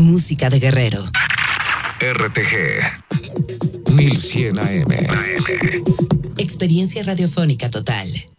música de Guerrero. RTG 1100 AM. Experiencia radiofónica total.